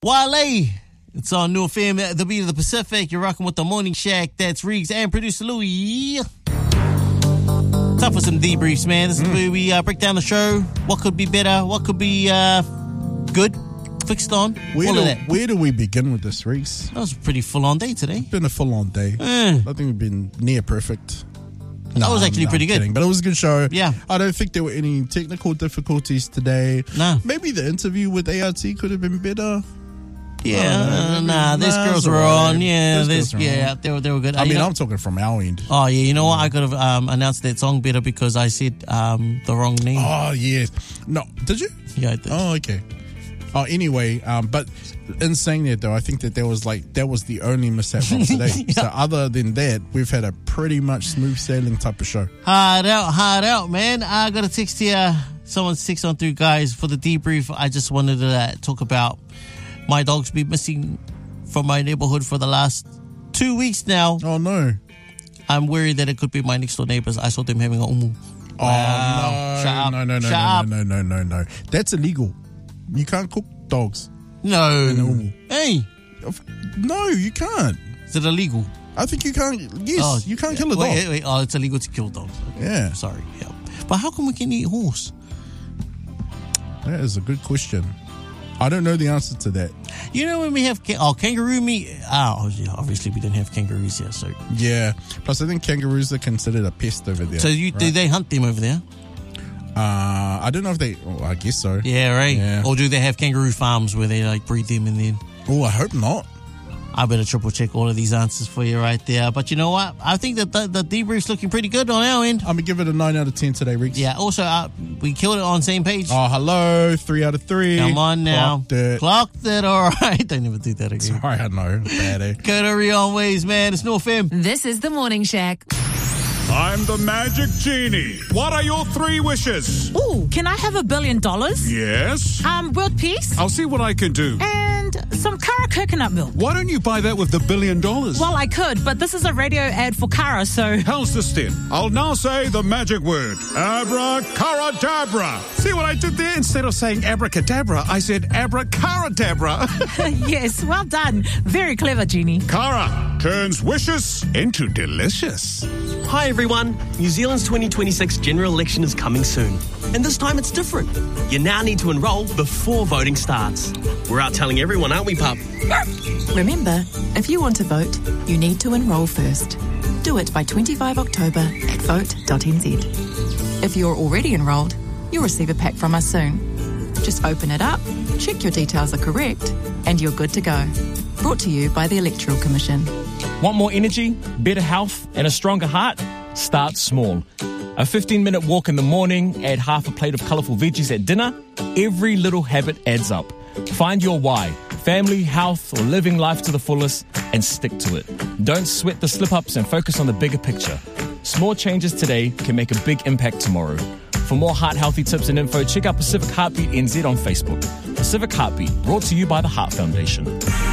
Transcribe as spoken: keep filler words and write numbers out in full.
Wale. It's on New F M, the beat of the Pacific. You're rocking with the Morning Shack. That's Riggs and producer Louie. Time for some debriefs, man. This is mm. where we uh, break down the show. What could be better? What could be uh, good? Fixed on? Where all do, of that. Where do we begin with this, Riggs? That was a pretty full-on day today. It's been a full-on day. Mm. I think we've been near perfect. No, that was actually no, pretty I'm good. Kidding, but it was a good show. Yeah. I don't think there were any technical difficulties today. No. Maybe the interview with A R T could have been better. Yeah, oh, no, nah, these nah, girls were right. on. Yeah, these this, yeah, on. they were, they were good. I uh, mean, know, I'm talking from our end. Oh, yeah, you know what? I could have um, announced that song better because I said um, the wrong name. Oh, yes. No, did you? Yeah, I did. Oh, okay. Oh, anyway, um, but in saying that, though, I think that there was like that was the only mishap from today. Yeah. So other than that, we've had a pretty much smooth sailing type of show. Hard out, hard out, man. I got a text here. Someone's text on through, guys, for the debrief. I just wanted to uh, talk about my dog's been missing from my neighborhood for the last two weeks now. Oh, no. I'm worried that it could be my next door neighbors. I saw them having a umu. Oh, Wow. no. Shut up. No, no, no, Shut no, up. no, no, no, no. That's illegal. You can't cook dogs. No. In a umu. Hey, No, you can't. is it illegal? I think you can't. Yes, Oh, you can't yeah. kill a dog. Wait, wait, wait. Oh, it's illegal to kill dogs. Okay. Yeah. Sorry. Yeah. But how come we can eat horse? That is a good question. I don't know the answer to that. You know when we have ca- oh kangaroo meat? Oh, yeah, obviously we didn't have kangaroos here. So, Yeah. Plus, I think kangaroos are considered a pest over there. so you do right? they hunt them over there? Uh, I don't know if they. Oh, I guess so. Yeah, right. Yeah. Or do they have kangaroo farms where they like breed them and then? Oh, I hope not. I better triple check all of these answers for you right there. But you know what? I think that the, the debrief's looking pretty good on our end. I'm gonna give it a nine out of ten today, Riggs. Yeah. Also, uh, we killed it on same page. Oh, hello. Three out of three. Come on now. Clocked it. Clocked it. All right. Don't ever do that again. Sorry, I know. Bad, eh? Carry on ways, man. It's North Fm. This is the Morning Shack. I'm the Magic Genie. What are your three wishes? Ooh, can I have a billion dollars? Yes? Um, world peace? I'll see what I can do. And some Cara coconut milk. Why don't you buy that with the billion dollars? Well, I could, but this is a radio ad for Cara, so... How's this then? I'll now say the magic word. Abracadabra. See what I did there? Instead of saying abracadabra, I said abracadabra. Yes, well done. Very clever, Genie. Cara turns wishes into delicious. Hi everyone, New Zealand's twenty twenty-six general election is coming soon. And this time it's different. You now need to enrol before voting starts. We're out telling everyone, aren't we, pup? Remember, if you want to vote, you need to enrol first. Do it by twenty-fifth of October at vote dot n z. If you're already enrolled, you'll receive a pack from us soon. Just open it up, check your details are correct, and you're good to go. Brought to you by the Electoral Commission. Want more energy, better health, and a stronger heart? Start small. A fifteen-minute walk in the morning, add half a plate of colourful veggies at dinner. Every little habit adds up. Find your why, family, health, or living life to the fullest, and stick to it. Don't sweat the slip-ups and focus on the bigger picture. Small changes today can make a big impact tomorrow. For more heart-healthy tips and info, check out Pacific Heartbeat N Z on Facebook. Pacific Heartbeat, brought to you by the Heart Foundation.